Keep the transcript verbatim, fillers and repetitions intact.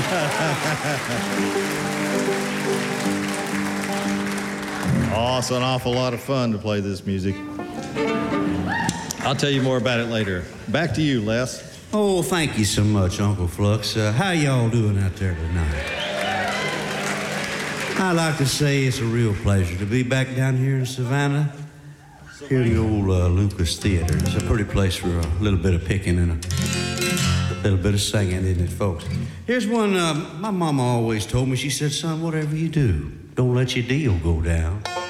Oh, it's an awful lot of fun to play this music. I'll tell you more about it later. Back to you, Les. Oh, thank you so much, Uncle Flux. Uh, how y'all doing out there tonight? I'd like to say it's a real pleasure to be back down here in Savannah. Here in the old uh, Lucas Theater. It's a pretty place for a little bit of picking and a little bit of singing, isn't it, folks? Here's one uh, my mama always told me. She said, son, whatever you do, don't let your deal go down.